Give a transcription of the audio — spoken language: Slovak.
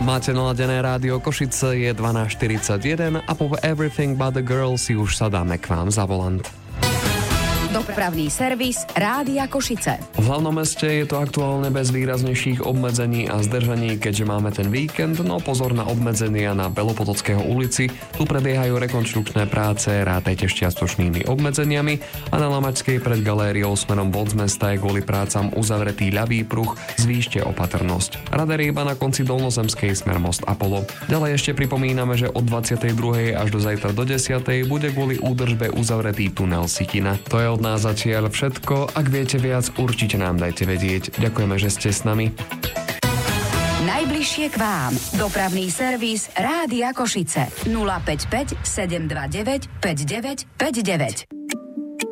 Máte naladené rádio Košice, je 12:41 a po Everything But The Girl si už sadáme k vám za volant. Dopravný servis Rádia Košice. V hlavnom meste je to aktuálne bez výraznejších obmedzení a zdržaní, keďže máme ten víkend, no pozor na obmedzenia na Belopotockého ulici. Tu prebiehajú rekonštrukčné práce, rátajte s čiastočnými obmedzeniami a na Lamačskej pred galériou smerom von z mesta je kvôli prácam uzavretý ľavý pruh, zvýšte opatrnosť. Rada je iba na konci Dolnozemskej smer most Apollo. Ďalej ešte pripomíname, že od 22. až do zajtra do 10. bude kvôli údržbe uzavretý tunel Sitina. To je od nás zatiaľ všetko. Ak viete viac, určite nám dajte vedieť. Ďakujeme, že ste s nami. Najbližšie k vám. Dopravný servis Rádia Košice. 055 729 5959.